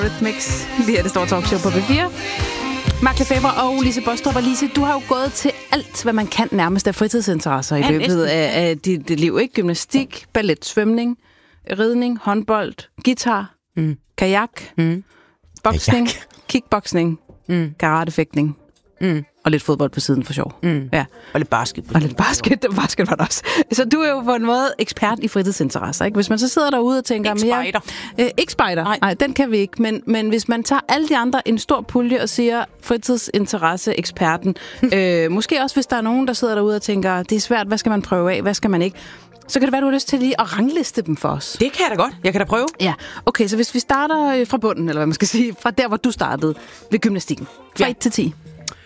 Mix. Lige her det store talkshow på B4. Mark Lefebvre og Lise Bostrup. Og Lise, du har jo gået til alt, hvad man kan nærmest af fritidsinteresser i løbet af dit liv. Ikke? Gymnastik, ballet, svømning, ridning, håndbold, guitar, kajak, boksning, kickboksning, karatefægtning. Og lidt fodbold på siden for sjov. Ja. Og lidt basket. Og lidt basket. Basket var det også. Så du er jo på en måde ekspert i fritidsinteresser, ikke? Hvis man så sidder derude og tænker... Ikke spejder. Ikke spejder. Nej, den kan vi ikke. Men hvis man tager alle de andre en stor pulje og siger fritidsinteresse-eksperten, måske også hvis der er nogen, der sidder derude og tænker, det er svært, hvad skal man prøve af, hvad skal man ikke? Så kan det være, du har lyst til lige at rangliste dem for os. Det kan jeg da godt. Jeg kan da prøve. Ja, okay, så hvis vi starter fra bunden, eller hvad man skal sige, fra der, hvor du startede, ved gymnastikken. Fra 1 til 10.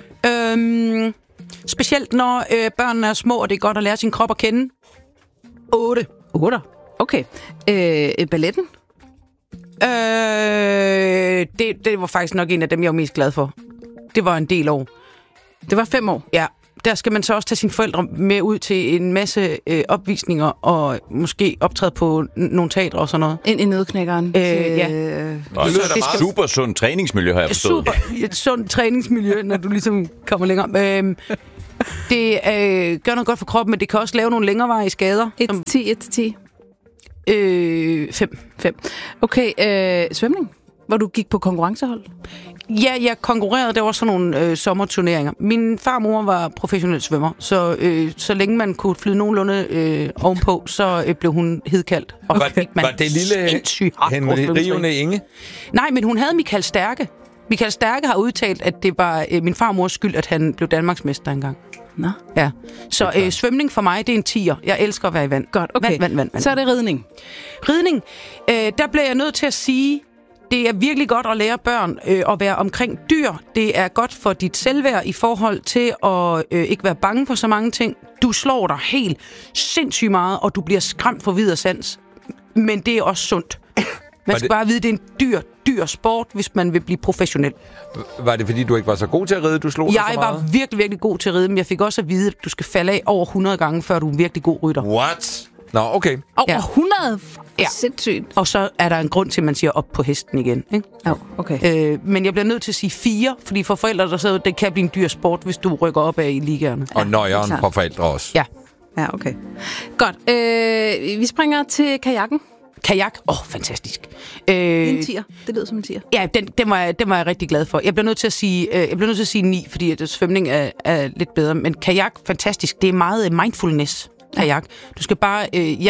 Specielt når børnene er små, og det er godt at lære sin krop at kende. 8. 8. Okay. Balletten? Det var faktisk nok en af dem, jeg var mest glad for. Det var en del år. Det var 5 år? Ja. Der skal man så også tage sine forældre med ud til en masse opvisninger, og måske optræde på nogle teatre og sådan noget. Ind i nødknækkeren? Ja. Og så er der meget super sundt træningsmiljø, har jeg forstået. Et sundt træningsmiljø, når du ligesom kommer længere. Det gør noget godt for kroppen, men det kan også lave nogle længerevarige skader. 1 til 10? 5. Okay, svømning? Hvor du gik på konkurrencehold? Ja, jeg konkurrerede. Der var sådan nogle sommerturneringer. Min farmor var professionel svømmer, så længe man kunne flyde nogenlunde ovenpå, så blev hun hedkaldt. Og var det lille Henrione Inge? Nej, men hun havde Michael Stærke. Michael Stærke har udtalt, at det var min farmors skyld, at han blev danmarksmester engang. Nå. Ja. Så svømning for mig, det er en 10'er. Jeg elsker at være i vand. Godt, okay. Vand. Så er det ridning. Ridning, der bliver jeg nødt til at sige... Det er virkelig godt at lære børn at være omkring dyr. Det er godt for dit selvværd i forhold til at ikke være bange for så mange ting. Du slår dig helt sindssygt meget, og du bliver skræmt for vid og sans. Men det er også sundt. Man skal bare vide, at det er en dyr sport, hvis man vil blive professionel. Var det, fordi du ikke var så god til at ride, du slog dig så meget? Jeg var virkelig, virkelig god til at ride, men jeg fik også at vide, at du skal falde af over 100 gange, før du er en virkelig god rytter. What? Nå, okay. Over 100? Ja. Sindssygt. Og så er der en grund til, at man siger op på hesten igen. Ikke? Okay. Men jeg bliver nødt til at sige 4, fordi for forældre, der sidder, det kan blive en dyr sport, hvis du rykker op af i ligaerne. Og nøjeren for forældre også. Ja. Ja, okay. Godt. Vi springer til kajakken. Kajak? Fantastisk. En 10'er. Det lyder som en 10'er. Ja, den var jeg rigtig glad for. Jeg bliver nødt til at sige 9, fordi at svømning er lidt bedre. Men kajak, fantastisk. Det er meget mindfulness. Kajak. Du skal bare...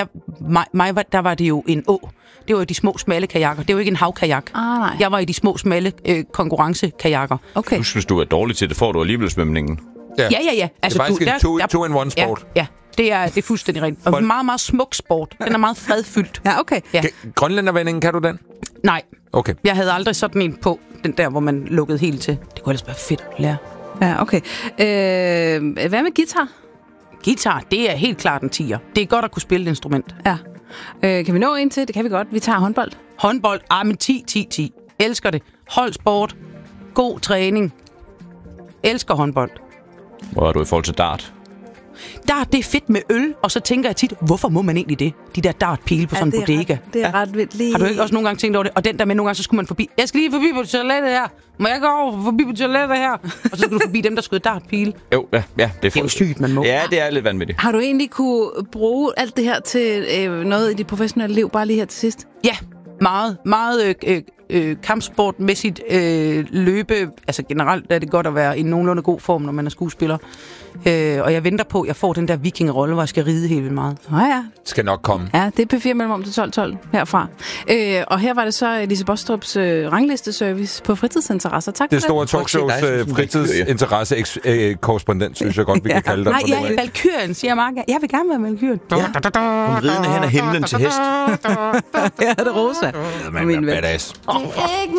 der var det jo en å. Det var jo de små, smalle kajakker. Det var jo ikke en havkajak. Nej. Jeg var i de små, smalle konkurrencekajakker. Okay. Hvis du er dårlig til det, får du alligevel svømningen. Ja. Altså, det er faktisk en two-in-one sport. Ja. Det er fuldstændig rent. Og en meget, meget smuk sport. Den er meget fredfyldt. Ja, okay. Ja. Grønlændervendingen, kan du den? Nej. Okay. Jeg havde aldrig sådan en på, den der, hvor man lukkede helt til. Det kunne ellers være fedt at lære. Ja, okay. Hvad med guitar? Guitar, det er helt klart en 10'er. Det er godt at kunne spille et instrument. Ja. Kan vi nå ind til? Det kan vi godt. Vi tager håndbold. Håndbold, men 10. Elsker det. Holdsport. God træning. Elsker håndbold. Hvor er du i forhold til dart? Dart, det er fedt med øl, og så tænker jeg tit, hvorfor må man egentlig det? De der dartpile på sådan en bodega. Det er ret vildt lige... Har du ikke også nogle gange tænkt over det? Og den der med nogle gange, så skulle man forbi. Jeg skal lige forbi på toilettet her. Må jeg gå over forbi på toilettet her? Og så skulle du forbi dem, der skød dartpile. Jo, ja, det er jo sygt, man må. Ja, det er lidt vanvittigt. Har du egentlig kunne bruge alt det her til noget i dit professionelle liv, bare lige her til sidst? Ja, meget kampsportmæssigt løbe. Altså generelt er det godt at være i nogenlunde god form, når man er skuespiller. Og jeg venter på, at jeg får den der vikingerolle, hvor jeg skal ride helt vildt meget. Ja. Skal nok komme. Ja, det er P4 mellem om til 12 herfra. Og her var det så Lise Bostrups ranglisteservice på fritidsinteresser. Tak for det. Det store talkshows fritidsinteresse-korrespondent, synes jeg godt, vi kan kalde dig. Nej, jeg er Valkyrien, siger Mark. Jeg vil gerne være Valkyrien. Ja. Hun ridende hen ad himlen til hest. Ja, det er Rosa. Man er badass.